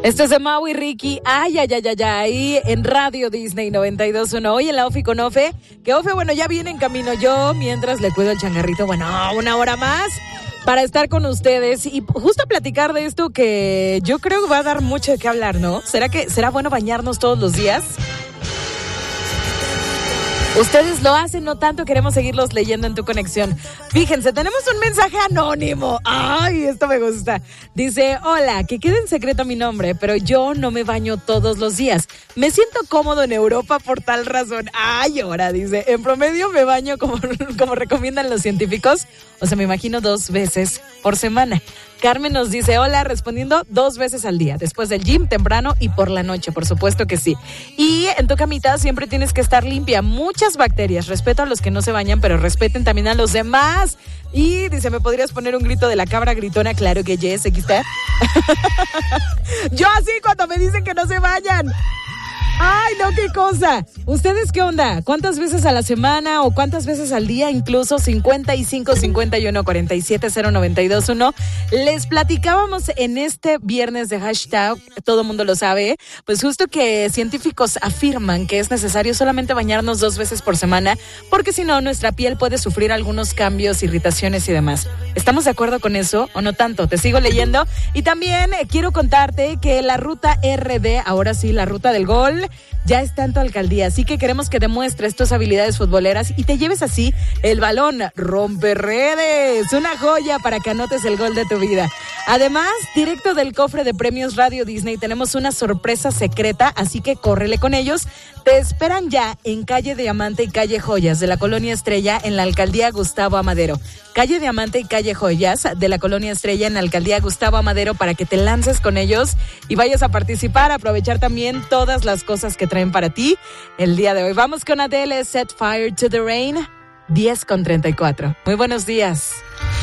Esto es de Mau y Ricky. Ay, en Radio Disney 92.1. Hoy en la Ofi con Ofe. Que Ofe, bueno, ya viene en camino yo mientras le cuido el changarrito. Bueno, una hora más para estar con ustedes y justo platicar de esto que yo creo que va a dar mucho de qué hablar, ¿no? ¿Será bueno bañarnos todos los días? Ustedes lo hacen, no tanto, queremos seguirlos leyendo en tu conexión. Fíjense, tenemos un mensaje anónimo. Ay, esto me gusta. Dice, hola, que quede en secreto mi nombre, pero yo no me baño todos los días. Me siento cómodo en Europa por tal razón. Ay, ahora dice, en promedio me baño como recomiendan los científicos. O sea, me imagino 2 veces por semana. Carmen nos dice, hola, respondiendo 2 veces al día, después del gym, temprano y por la noche, por supuesto que sí. Y en tu camita siempre tienes que estar limpia, muchas bacterias, respeto a los que no se bañan, pero respeten también a los demás. Y dice, ¿me podrías poner un grito de la cabra gritona? Claro que yes, aquí está. Yo así cuando me dicen que no se bañan. ¡Ay, no, qué cosa! ¿Ustedes qué onda? ¿Cuántas veces a la semana o cuántas veces al día? Incluso 55 51 47 0921. Les platicábamos en este viernes de hashtag, todo mundo lo sabe, pues justo que científicos afirman que es necesario solamente bañarnos 2 veces por semana, porque si no, nuestra piel puede sufrir algunos cambios, irritaciones y demás. ¿Estamos de acuerdo con eso o no tanto? Te sigo leyendo. Y también quiero contarte que la ruta RD, ahora sí, la ruta del gol, ya está en tu alcaldía, así que queremos que demuestres tus habilidades futboleras y te lleves así el balón romperredes, una joya para que anotes el gol de tu vida. Además, directo del cofre de premios Radio Disney tenemos una sorpresa secreta, así que córrele con ellos. Te esperan ya en calle Diamante y calle Joyas de la Colonia Estrella en la alcaldía Gustavo Amadero. Calle Diamante y calle Joyas de la Colonia Estrella en la alcaldía Gustavo Amadero para que te lances con ellos y vayas a participar, aprovechar también todas las cosas que traen para ti el día de hoy. Vamos con Adele, Set Fire to the Rain, 10:34. Muy buenos días.